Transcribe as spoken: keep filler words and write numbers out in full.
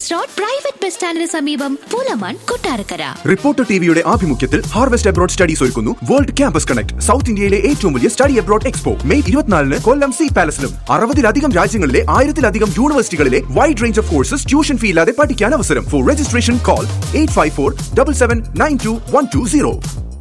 Bus road, private bus സ്റ്റാൻഡിന് സമീപം, Pulamon, Kottarakkara. Reporter ടിവിയുടെ ആഭിമുഖ്യത്തിൽ ഹാർവെസ്റ്റ് അബ്രോഡ് സ്റ്റഡീസ് ഒരുക്കുന്നു വേൾഡ് ക്യാമ്പസ് കണക്ട്, സൗത്ത് ഇന്ത്യയിലെ ഏറ്റവും വലിയ സ്റ്റഡി അബ്രോഡ് എക്സ്പോ. മെയ് ഇരുപത്തിനാലിന് കൊല്ലം സി പാലസിലും. അറുപതിലധികം രാജ്യങ്ങളിലെ ആയിരത്തിലധികം യൂണിവേഴ്സിറ്റികളിലെ wide range of courses tuition fee ഇല്ലാതെ പഠിക്കാൻ അവസരം. Four registration call eight five four seven seven nine to one two zero.